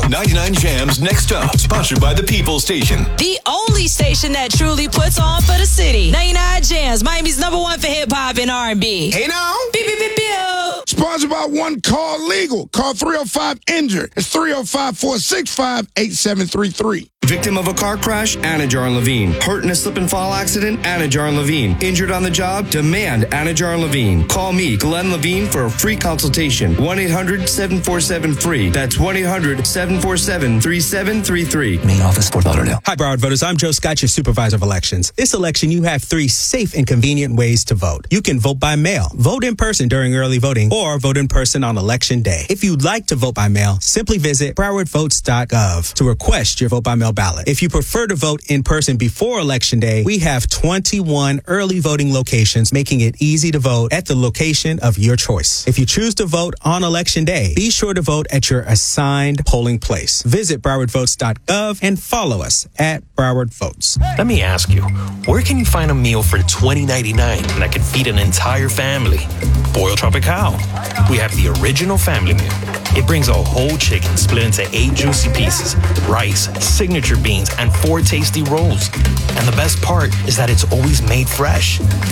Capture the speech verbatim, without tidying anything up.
ninety-nine Jams Next Up, sponsored by the People Station. The only station that truly puts on for the city. ninety-nine Jams, Miami's number one for hip-hop and R and B. Hey now. Beep, beep, beep, beep. Sponsored by One Call Legal. Call three oh five injured. It's three oh five, four six five, eight seven three three. Victim of a car crash? Anajar and Levine. Hurt in a slip and fall accident? Anajar and Levine. Injured on the job? Demand Anajar and Levine. Call me, Glenn Levine, for a free consultation. one eight hundred seven four seven free. That's one eight hundred seven four seven three seven three three. Main office, Fort Lauderdale. Hi, Broward voters. I'm Joe Scott, your supervisor of elections. This election, you have three safe and convenient ways to vote. You can vote by mail, vote in person during early voting, or vote in person on election day. If you'd like to vote by mail, simply visit broward votes dot gov to request your vote by mail ballot. If you prefer to vote in person before election day, we have twenty-one early voting locations, making it easy to vote at the location of your choice. If you choose to vote on election day, be sure to vote at your assigned polling place. Visit broward votes dot gov and follow us at Broward Votes. Let me ask you, where can you find a meal for twenty ninety-nine that could feed an entire family? Boiled Tropical. We have the original family meal. It brings a whole chicken split into eight juicy pieces, rice, signature beans, and four tasty rolls. And the best part is that it's always made fresh.